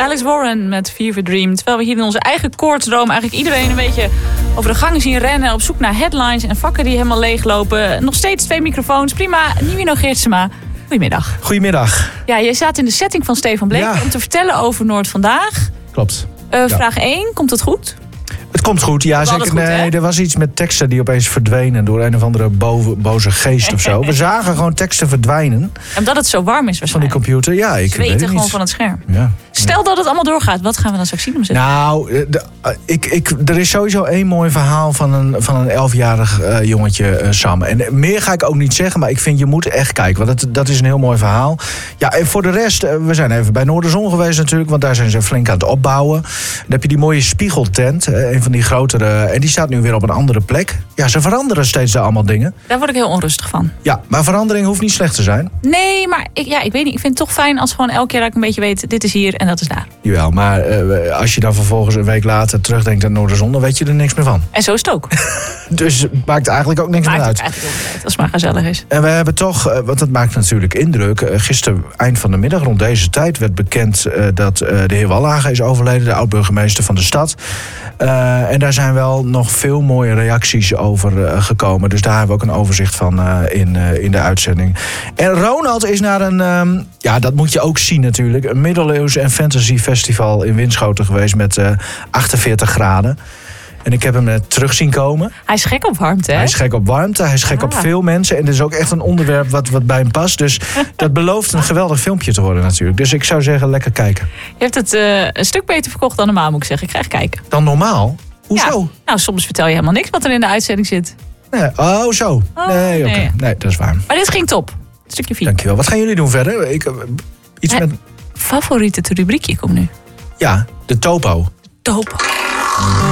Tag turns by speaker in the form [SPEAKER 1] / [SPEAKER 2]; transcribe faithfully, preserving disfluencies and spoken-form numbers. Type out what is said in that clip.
[SPEAKER 1] Alex Warren met Fever Dream. Terwijl we hier in onze eigen koortsdroom eigenlijk iedereen een beetje over de gangen zien rennen. Op zoek naar headlines en vakken die helemaal leeglopen. Nog steeds twee microfoons. Prima. Nivino Geertsema. Goedemiddag.
[SPEAKER 2] Goedemiddag.
[SPEAKER 1] Ja, jij staat in de setting van Stefan Bleek ja. om te vertellen over Noord Vandaag.
[SPEAKER 2] Klopt.
[SPEAKER 1] Uh,
[SPEAKER 2] ja.
[SPEAKER 1] Vraag één, komt het goed?
[SPEAKER 2] Het komt goed, ja. Zeker, goed, nee, hè? Er was iets met teksten die opeens verdwenen door een of andere bo- boze geest of zo. We zagen gewoon teksten verdwijnen.
[SPEAKER 1] Omdat het zo warm is waarschijnlijk.
[SPEAKER 2] Van die computer, ja. Ik
[SPEAKER 1] Zweten
[SPEAKER 2] weet het
[SPEAKER 1] gewoon
[SPEAKER 2] niet.
[SPEAKER 1] van het scherm.
[SPEAKER 2] Ja.
[SPEAKER 1] Stel dat het allemaal doorgaat, wat gaan we dan straks zien om zitten?
[SPEAKER 2] Nou, de, ik, ik, er is sowieso één mooi verhaal van een, van een elfjarig uh, jongetje, uh, Sam. En meer ga ik ook niet zeggen, maar ik vind je moet echt kijken. Want dat, dat is een heel mooi verhaal. Ja, en voor de rest, uh, we zijn even bij Noorderzon geweest natuurlijk. Want daar zijn ze flink aan het opbouwen. Dan heb je die mooie spiegeltent, uh, een van die grotere. En die staat nu weer op een andere plek. Ja, ze veranderen steeds daar allemaal dingen.
[SPEAKER 1] Daar word ik heel onrustig van.
[SPEAKER 2] Ja, maar verandering hoeft niet slecht te zijn.
[SPEAKER 1] Nee, maar ik, ja, ik weet niet. Ik vind het toch fijn als gewoon elke keer dat ik een beetje weet, dit is hier en dat is daar.
[SPEAKER 2] Jawel, maar uh, als je dan vervolgens een week later terugdenkt aan Noorderzon, dan weet je er niks meer van.
[SPEAKER 1] En zo is het ook.
[SPEAKER 2] Dus het maakt eigenlijk ook niks
[SPEAKER 1] maakt
[SPEAKER 2] meer uit.
[SPEAKER 1] Eigenlijk ook niet uit, als het maar gezellig is.
[SPEAKER 2] En we hebben toch, uh, want dat maakt natuurlijk indruk. Uh, gisteren, eind van de middag, rond deze tijd, werd bekend uh, dat uh, de heer Wallagen is overleden, de oud-burgemeester van de stad. Uh, en daar zijn wel nog veel mooie reacties over uh, gekomen. Dus daar hebben we ook een overzicht van uh, in, uh, in de uitzending. En Ronald is naar een, um, ja, dat moet je ook zien natuurlijk, een middeleeuws en fantasy festival in Winschoten geweest met uh, achtenveertig graden. En ik heb hem net terug zien komen.
[SPEAKER 1] Hij is gek op warmte, hè?
[SPEAKER 2] Hij is gek op warmte, hij is gek
[SPEAKER 1] ah.
[SPEAKER 2] op veel mensen. En dit is ook echt een onderwerp wat, wat bij hem past. Dus dat belooft een geweldig filmpje te worden natuurlijk. Dus ik zou zeggen, lekker kijken.
[SPEAKER 1] Je hebt het uh, een stuk beter verkocht dan normaal, moet ik zeggen. Ik krijg kijken.
[SPEAKER 2] Dan normaal? Hoezo?
[SPEAKER 1] Ja. Nou, soms vertel je helemaal niks wat er in de uitzending zit.
[SPEAKER 2] Nee. Oh, zo.
[SPEAKER 1] Oh,
[SPEAKER 2] nee, oké. Okay.
[SPEAKER 1] Nee.
[SPEAKER 2] nee, dat is waar.
[SPEAKER 1] Maar dit ging top. Stukje vier.
[SPEAKER 2] Dankjewel. Wat gaan jullie doen verder? Ik, uh, iets
[SPEAKER 1] He,
[SPEAKER 2] met...
[SPEAKER 1] Favoriete rubriekje komt nu.
[SPEAKER 2] Ja, de topo.
[SPEAKER 1] Topo.